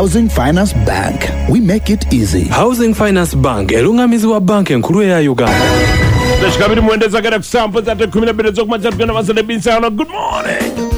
Housing Finance Bank. We make it easy. Housing Finance Bank elungamizibwa banka enkulu ya Uganda. Good morning.